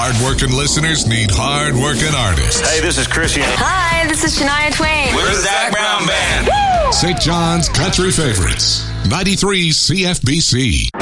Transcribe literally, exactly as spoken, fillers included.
Hard-working listeners need hard-working artists. Hey, this is Chrissy. Hi, this is Shania Twain. We're the Zac Brown Band. Saint John's Country Favorites. ninety-three C F B C.